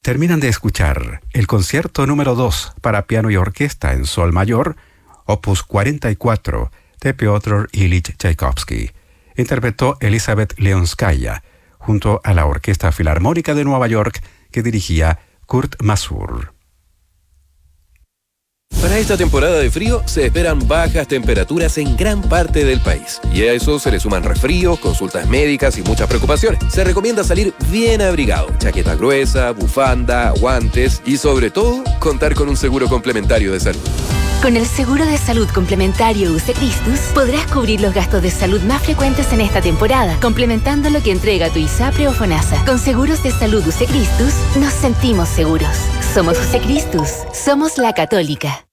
Terminan de escuchar el concierto número 2 para piano y orquesta en sol mayor, opus 44, de Piotr Ilich Tchaikovsky. Interpretó Elizabeth Leonskaya, junto a la Orquesta Filarmónica de Nueva York, que dirigía Kurt Masur. Para esta temporada de frío se esperan bajas temperaturas en gran parte del país. Y a eso se le suman resfríos, consultas médicas y muchas preocupaciones. Se recomienda salir bien abrigado, chaqueta gruesa, bufanda, guantes y sobre todo contar con un seguro complementario de salud. Con el seguro de salud complementario UC Christus podrás cubrir los gastos de salud más frecuentes en esta temporada, complementando lo que entrega tu ISAPRE o FONASA. Con seguros de salud UC Christus nos sentimos seguros. Somos UC Christus, somos la Católica.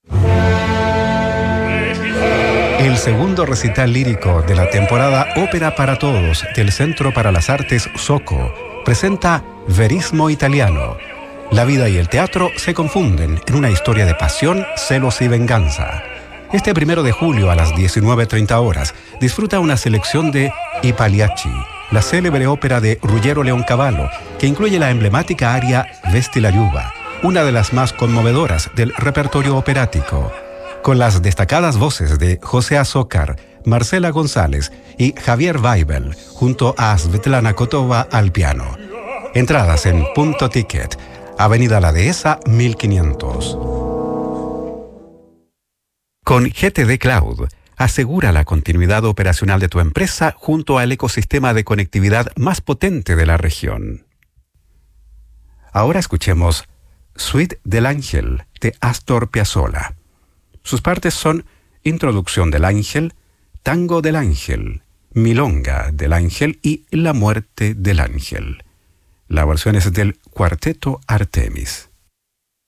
El segundo recital lírico de la temporada Ópera para Todos del Centro para las Artes SOCO presenta Verismo Italiano. La vida y el teatro se confunden en una historia de pasión, celos y venganza. Este 1 de julio a las 19:30 horas disfruta una selección de I Pagliacci, la célebre ópera de Ruggero Leoncavallo, que incluye la emblemática aria Vesti la Giuba, una de las más conmovedoras del repertorio operático, con las destacadas voces de José Azócar, Marcela González y Javier Weibel, junto a Svetlana Kotova al piano. Entradas en Punto Ticket, Avenida La Dehesa, 1500. Con GTD Cloud, asegura la continuidad operacional de tu empresa junto al ecosistema de conectividad más potente de la región. Ahora escuchemos Suite del Ángel, de Astor Piazzolla. Sus partes son Introducción del Ángel, Tango del Ángel, Milonga del Ángel y La Muerte del Ángel. La versión es del Cuarteto Artemis.